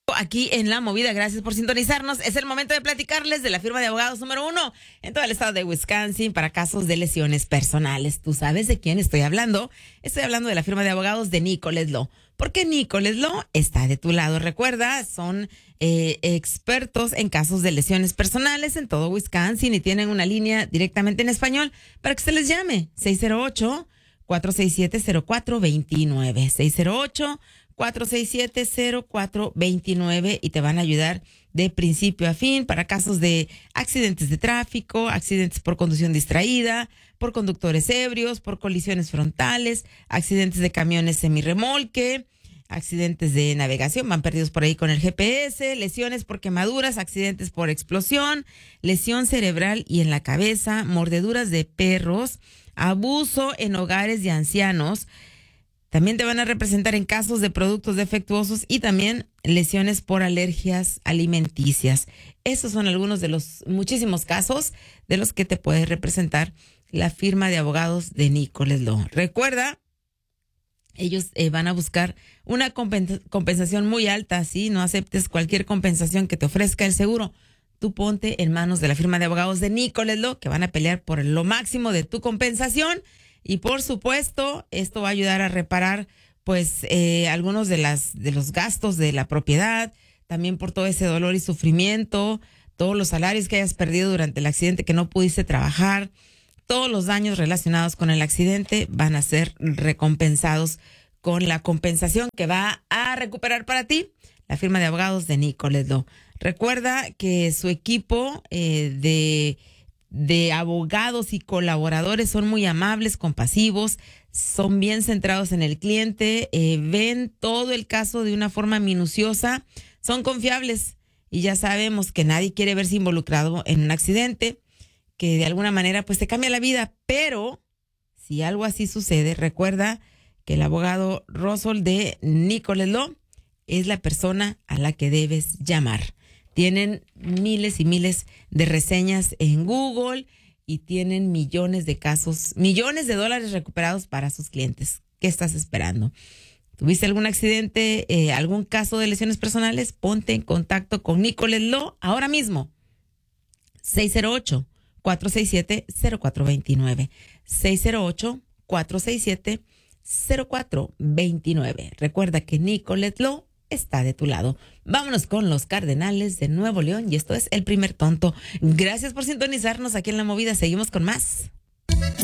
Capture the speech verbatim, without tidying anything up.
Aquí en La Movida, gracias por sintonizarnos. Es el momento de platicarles de la firma de abogados número uno en todo el estado de Wisconsin para casos de lesiones personales. ¿Tú sabes de quién estoy hablando? Estoy hablando de la firma de abogados de Nichols Law. Porque Nichols Law está de tu lado. Recuerda, son eh, expertos en casos de lesiones personales en todo Wisconsin y tienen una línea directamente en español para que se les llame. seis cero ocho, cuatro seis siete, cero cuatro dos nueve. seis cero ocho, cuatro seis siete, cero cuatro dos nueve y te van a ayudar de principio a fin para casos de accidentes de tráfico, accidentes por conducción distraída, por conductores ebrios, por colisiones frontales, accidentes de camiones semirremolque, accidentes de navegación, van perdidos por ahí con el G P S, lesiones por quemaduras, accidentes por explosión, lesión cerebral y en la cabeza, mordeduras de perros, abuso en hogares de ancianos. También te van a representar en casos de productos defectuosos y también lesiones por alergias alimenticias. Esos son algunos de los muchísimos casos de los que te puede representar la firma de abogados de Nichols Law. Recuerda, ellos eh, van a buscar una compen- compensación muy alta, ¿sí? No aceptes cualquier compensación que te ofrezca el seguro. Tú ponte en manos de la firma de abogados de Nichols Law, que van a pelear por lo máximo de tu compensación. Y por supuesto, esto va a ayudar a reparar, pues, eh, algunos de las de los gastos de la propiedad, también por todo ese dolor y sufrimiento, todos los salarios que hayas perdido durante el accidente que no pudiste trabajar, todos los daños relacionados con el accidente van a ser recompensados con la compensación que va a recuperar para ti la firma de abogados de Nichols Law. Recuerda que su equipo eh, de de abogados y colaboradores son muy amables, compasivos, son bien centrados en el cliente, eh, ven todo el caso de una forma minuciosa, son confiables y ya sabemos que nadie quiere verse involucrado en un accidente que de alguna manera pues te cambia la vida, pero si algo así sucede, recuerda que el abogado Russell de Nichols Law es la persona a la que debes llamar. Tienen miles y miles de reseñas en Google y tienen millones de casos, millones de dólares recuperados para sus clientes. ¿Qué estás esperando? ¿Tuviste algún accidente, eh, algún caso de lesiones personales? Ponte en contacto con Nichols Law ahora mismo. seis cero ocho, cuatro seis siete, cero cuatro dos nueve. seis cero ocho, cuatro seis siete, cero cuatro dos nueve. Recuerda que Nichols Law está de tu lado. Vámonos con los Cardenales de Nuevo León y esto es El Primer Tonto. Gracias por sintonizarnos aquí en La Movida. Seguimos con más.